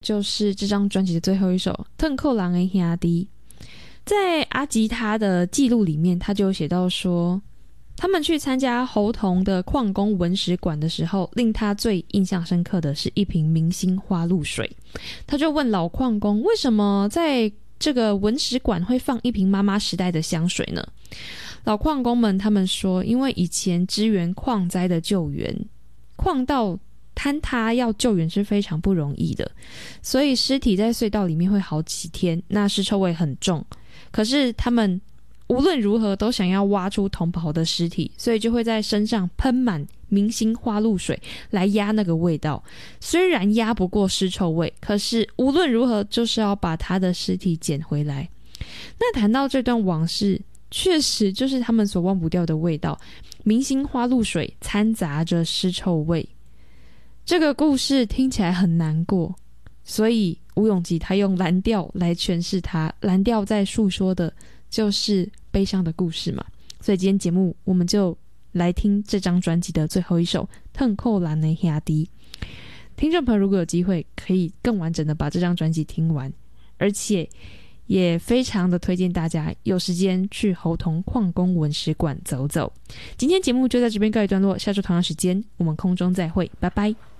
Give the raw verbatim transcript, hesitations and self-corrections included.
就是这张专辑的最后一首《腾扣狼的兄弟》。在阿吉他的记录里面，他就有写到说，他们去参加猴硐的矿工文史馆的时候，令他最印象深刻的是一瓶明星花露水。他就问老矿工，为什么在这个文史馆会放一瓶妈妈时代的香水呢？老矿工们他们说，因为以前支援矿灾的救援，矿道坍塌要救援是非常不容易的，所以尸体在隧道里面会好几天，那尸臭味很重。可是他们无论如何都想要挖出同袍的尸体，所以就会在身上喷满明星花露水来压那个味道。虽然压不过尸臭味，可是无论如何就是要把他的尸体捡回来。那谈到这段往事，确实就是他们所忘不掉的味道，明星花露水掺杂着尸臭味。这个故事听起来很难过，所以吴永吉他用蓝调来诠释它，蓝调在诉说的就是悲伤的故事嘛。所以今天节目我们就来听这张专辑的最后一首《腾扣蓝的兄弟》。听众朋友如果有机会可以更完整的把这张专辑听完，而且也非常的推荐大家有时间去猴硐矿工文史馆走走。今天节目就在这边告一段落，下周同样时间我们空中再会，拜拜。